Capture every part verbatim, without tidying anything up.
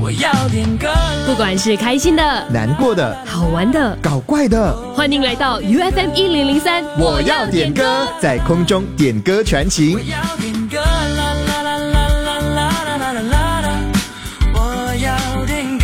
我要点歌。 不管是开心的、 难过的、 好玩的、 搞怪的， 欢迎来到 U F M 一零零三， 我要点歌，在空中点歌传情。 我要点歌，啦啦啦啦啦啦啦啦啦啦，我要点歌，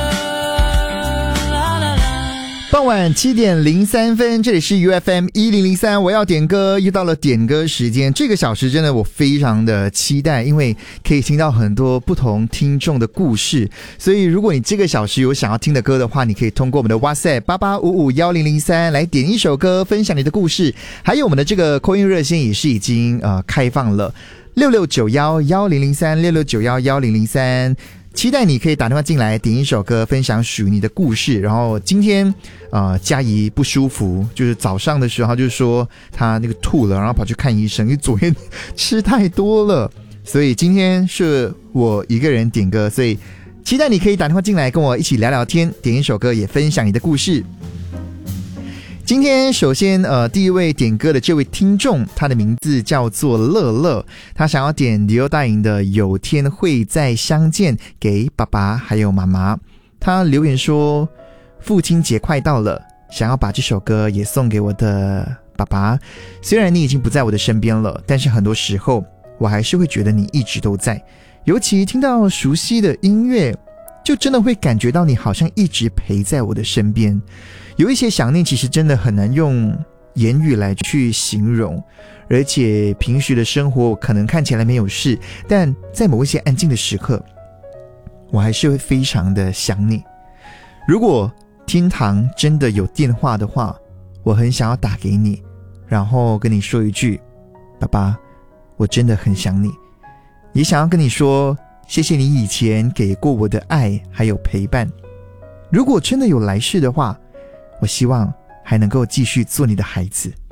啦啦啦。 傍晚七点零三分，这里是 U F M 一零零三，我要点歌，又到了点歌时间。这个小时真的我非常的期待，因为可以听到很多不同听众的故事。所以如果你这个小时有想要听的歌的话，你可以通过我们的 WhatsApp 八八五五一零零三来点一首歌，分享你的故事。还有我们的这个 call in 热线也是已经呃开放了，六六九一一零零三 六六九一一零零三。期待你可以打电话进来点一首歌，分享属于你的故事。然后今天呃佳怡不舒服，就是早上的时候就说她那个吐了，然后跑去看医生，因为昨天吃太多了，所以今天是我一个人点歌。所以期待你可以打电话进来跟我一起聊聊天，点一首歌也分享你的故事。今天首先呃第一位点歌的这位听众，他的名字叫做乐乐，他想要点李欧大营的有天会再相见给爸爸还有妈妈。他留言说父亲节快到了，想要把这首歌也送给我的爸爸，虽然你已经不在我的身边了，但是很多时候我还是会觉得你一直都在，尤其听到熟悉的音乐，就真的会感觉到你好像一直陪在我的身边。有一些想念其实真的很难用言语来去形容，而且平时的生活可能看起来没有事，但在某一些安静的时刻，我还是会非常的想你。如果天堂真的有电话的话，我很想要打给你，然后跟你说一句，爸爸，我真的很想你。也想要跟你说，谢谢你以前给过我的爱还有陪伴。如果真的有来世的话，我希望还能够继续做你的孩子。